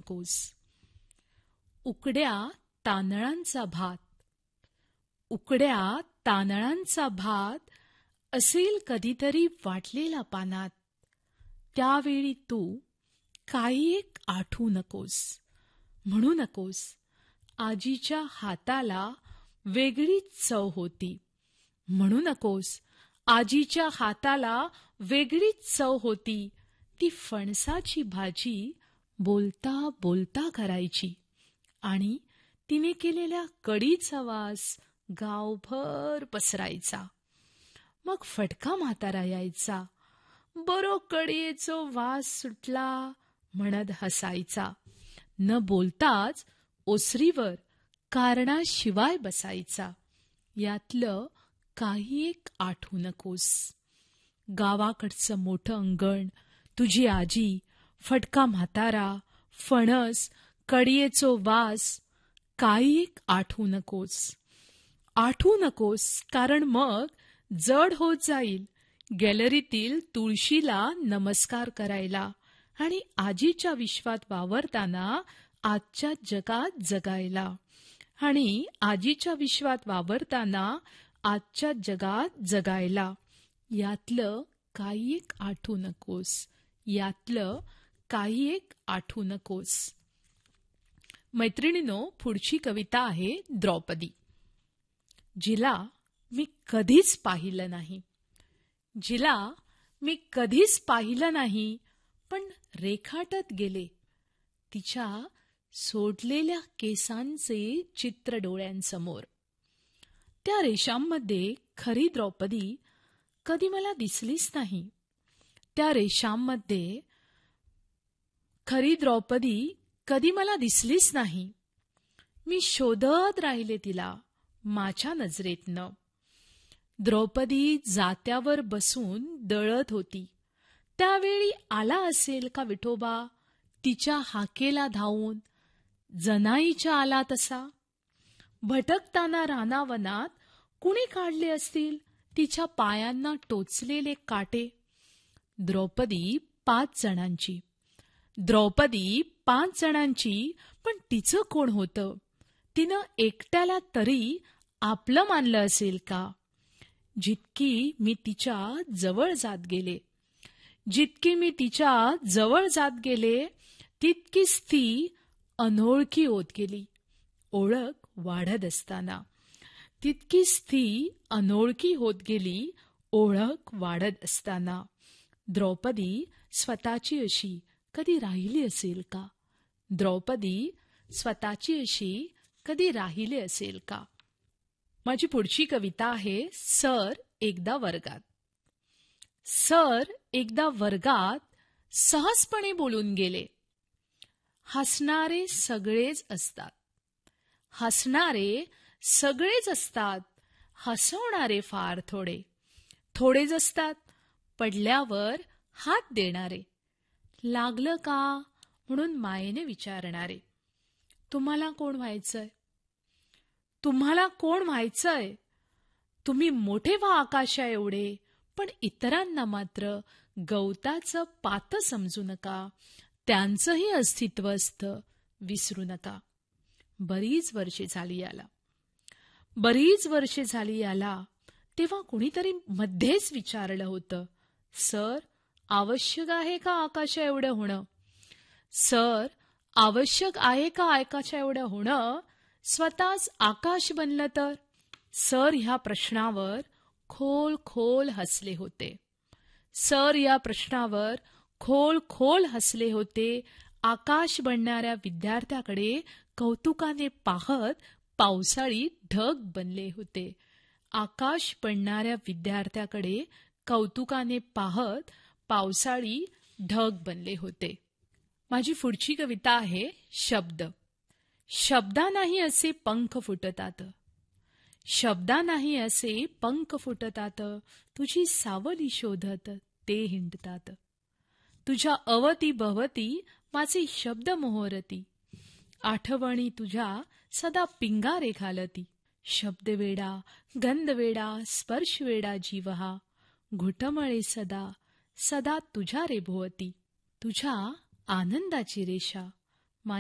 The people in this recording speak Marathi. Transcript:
नकोस. उकड्या तांदळांचा भात. उकड्या तांदळांचा भात असेल कधीतरी वाटलेला पानात. त्यावेळी तू काही एक आठवू नकोस. म्हणू नकोस, आजीच्या हाताला वेगळीच चव होती. म्हणू नकोस, आजीच्या हाताला वेगळीच चव होती. ती फणसाची भाजी बोलता बोलता करायची आणि तिने केलेल्या कढीचा वास गावभर पसरायचा. मग फटका म्हातारा यायचा. बरो कढीचो वास सुटला म्हणत हसायचा. न बोलताच ओसरीवर कारणाशिवाय बसायचा. यातलं काही एक आठवू नकोस. गावाकडचं मोठं अंगण, तुझी आजी, फटका म्हातारा, फणस, कढीचो वास, काही एक आठवू नकोस. आठवू नकोस, कारण मग जड होत जाईल गॅलरीतील तुळशीला नमस्कार करायला आणि आजीच्या विश्वात वावरताना आजच्या जगात जगायला. आणि आजीच्या विश्वात वावरताना आजच्या जगात जगायला. यातलं काही एक आठवू नकोस. यातलं काही एक आठवू नकोस. मैत्रिणींनो, पुढची कविता आहे द्रौपदी. जिला मी कधीच पाहिलं नाही. जिला मी कधीच पाहिलं नाही, पण रेखाटत गेले तिच्या सोडलेल्या केसांचे चित्र डोळ्यांसमोर. त्या रेषांमध्ये खरी द्रौपदी कधी मला दिसलीच नाही. त्या रेषांमध्ये खरी द्रौपदी कधी मला दिसलीच नाही. मी शोधत राहिले तिला माझ्या नजरेतनं. द्रौपदी जात्यावर बसून दळत होती. त्यावेळी आला असेल का विठोबा तिच्या हाकेला धावून, जनाईच्या आला तसा. भटकताना रानावनात कुणी काढले असतील तिच्या पायांना टोचलेले काटे. द्रौपदी 5 जणांची. द्रौपदी 5 जणांची, पण तिचं कोण होतं? तिनं एकट्याला तरी आपलं मानलं असेल का? जितकी मी तिच्या जवळ जात गेले, जितकी मी तिच्या जवळ जात गेले, तितकीच ती अनोळखी होत गेली. ओळख वाढत असताना तितकीच ती अनोळखी होत गेली. ओळख वाढत असताना द्रौपदी स्वतःची अशी कधी राहिली असेल का? द्रौपदी स्वतःची अशी कधी राहिली असेल का? माझी पुढची कविता आहे सर एकदा वर्गात. सर एकदा वर्गात सहजपणे बोलून गेले. हसणारे सगळेच असतात. हसणारे सगळेच असतात. हसवणारे फार थोडे. थोडेच असतात पडल्यावर हात देणारे. लागलं का म्हणून मायेने विचारणारे. तुम्हाला कोण व्हायचंय? तुम्हाला कोण व्हायचंय? तुम्ही मोठे व्हा आकाशा एवढे, पण इतरांना मात्र गवताचं पात समजू नका. त्यांचंही अस्तित्व असतं, विसरू नका. बरीच वर्षे झाली याला. बरीच वर्षे झाली याला. तेव्हा कुणीतरी मध्येच विचारलं होतं, सर आवश्यक आहे का आकाशा एवढं होणं? सर आवश्यक आहे का आकाशा एवढं होणं? स्वतःच आकाश बनलं तर? सर ह्या प्रश्नावर खोल खोल हसले होते. सर या प्रश्नावर खोल खोल हसले होते. आकाश बनणाऱ्या विद्यार्थ्याकडे कौतुकाने पाहत पावसाळी ढग बनले होते. आकाश बनणाऱ्या विद्यार्थ्याकडे कौतुकाने पाहत पावसाळी ढग बनले होते. माझी पुढची कविता आहे शब्द. शब्दांनाही असे पंख फुटतात. शब्दांनाही असे पंख फुटतात. तुझी सावली शोधत ते हिंडतात. तुझ्या अवती भवती माझे शब्द मोहरती. आठवणी तुझ्या सदा पिंगारे घालती. शब्दवेडा, गंधवेडा, स्पर्शवेडा जीव हा. घुटमळे सदा सदा तुझ्या रे भोवती. तुझ्या आनंदाची रेषा